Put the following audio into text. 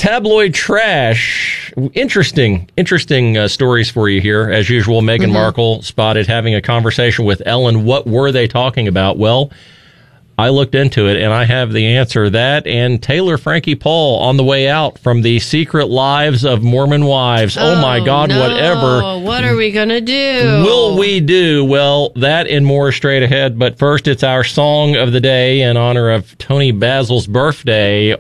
tabloid trash. Interesting stories for you here. As usual, Meghan Markle spotted having a conversation with Ellen. What were they talking about? Well, I looked into it, and I have the answer. That and Taylor Frankie Paul on the way out from the Secret Lives of Mormon Wives. Oh my God, no. whatever. What are we going to do? Will we do? Well, that and more straight ahead. But first, it's our song of the day in honor of Tony Basil's birthday.